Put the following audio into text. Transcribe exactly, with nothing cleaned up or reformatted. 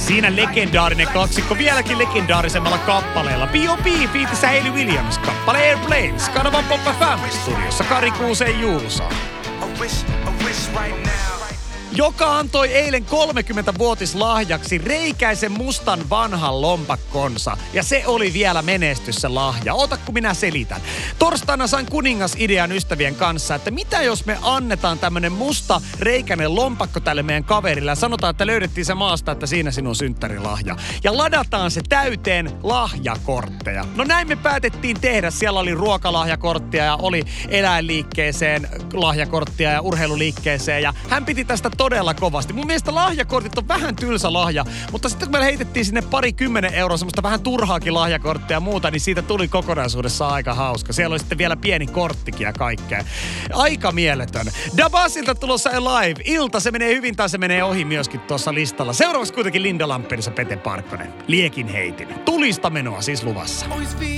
Siinä legendaarinen kaksikko vieläkin legendaarisemmalla kappaleella. P O P featissä Hayley Williams kappale Airplanes. Kanavan Pop F M studiossa Kari Kuuseen Juuso. Joka antoi eilen kolmekymmentävuotislahjaksi reikäisen mustan vanhan lompakkonsa. Ja se oli vielä menestys se lahja. Ota kun minä selitän. Torstaina sain kuningasidean ystävien kanssa, että mitä jos me annetaan tämmönen musta reikäinen lompakko tälle meidän kaverille ja sanotaan, että löydettiin se maasta, että siinä sinun synttärilahja. Ja ladataan se täyteen lahjakortteja. No näin me päätettiin tehdä. Siellä oli ruokalahjakorttia ja oli eläinliikkeeseen lahjakorttia ja urheiluliikkeeseen. Ja hän piti tästä todella kovasti. Mun mielestä lahjakortit on vähän tylsä lahja, mutta sitten kun me heitettiin sinne pari kymmenen euroa semmoista vähän turhaakin lahjakorttia ja muuta, niin siitä tuli kokonaisuudessaan aika hauska. Siellä oli sitten vielä pieni korttikin ja kaikkea. Aika mieletön. Dabasilta tulossa live. Ilta, se menee hyvin tai se menee ohi myöskin tuossa listalla. Seuraavaksi kuitenkin Linda Lampeenissa Pete Parkkonen. Liekin heitin. Tulista menoa siis luvassa.